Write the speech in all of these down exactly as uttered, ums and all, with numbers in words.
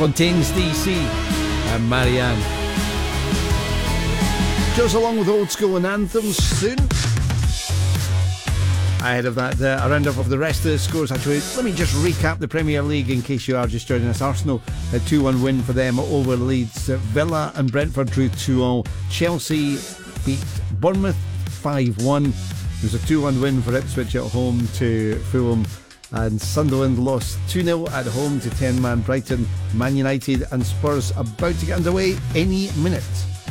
Fontaines D C and Marianne. Just along with old school and anthems soon. Ahead of that, uh, a roundup of the rest of the scores. Actually, let me just recap the Premier League in case you are just joining us. Arsenal, a two one win for them over Leeds. Villa and Brentford drew two all. Chelsea beat Bournemouth five one. It was a two one win for Ipswich at home to Fulham. And Sunderland lost two nil at home to ten-man Brighton. Man United and Spurs about to get underway any minute.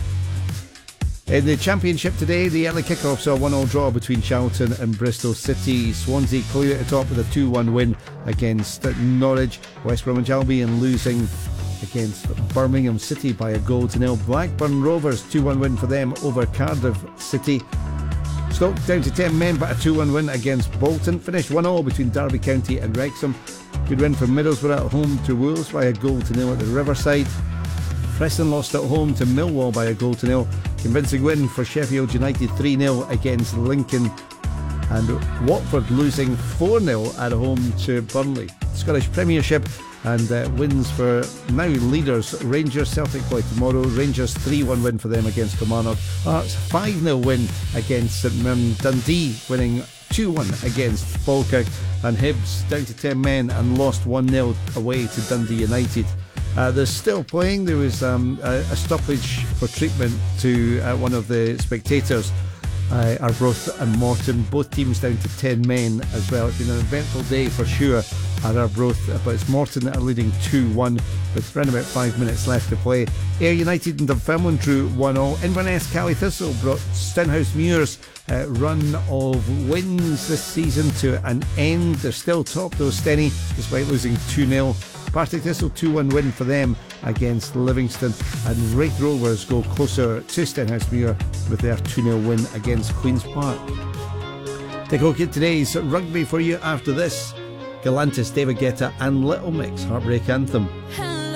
In the Championship today, the early kick-off saw a one all draw between Charlton and Bristol City. Swansea clear at the top with a two one win against Norwich. West Bromwich Albion losing against Birmingham City by a goal to nil. Blackburn Rovers, two one win for them over Cardiff City. Stoke down to ten men, but a two one win against Bolton. Finished one all between Derby County and Wrexham. Good win for Middlesbrough at home to Wolves by a goal to nil at the Riverside. Preston lost at home to Millwall by a goal to nil. Convincing win for Sheffield United three nil against Lincoln. And Watford losing four nil at home to Burnley. Scottish Premiership and uh, wins for now leaders Rangers. Celtic play tomorrow. Rangers three one win for them against Kilmarnock. Hearts five nil win against St Mirren. Dundee winning two one against Falkirk. And Hibs down to ten men and lost one nil away to Dundee United. Uh, they're still playing. There was um, a, a stoppage for treatment to uh, one of the spectators, uh, Arbroath and Morton. Both teams down to ten men as well. It's been an eventful day for sure at Arbroath, but it's Morton that are leading two one with around about five minutes left to play. Ayr United and Dunfermline drew one all. Inverness Cally Thistle brought Stenhousemuir's uh, run of wins this season to an end. They're still top though, Stenny, despite losing two nil. Partick Thistle two one win for them against Livingston, and Wraith Rovers go closer to Stenhousemuir with their two nil win against Queen's Park. Take a look at today's rugby for you after this. Galantis, David Guetta and Little Mix, Heartbreak Anthem.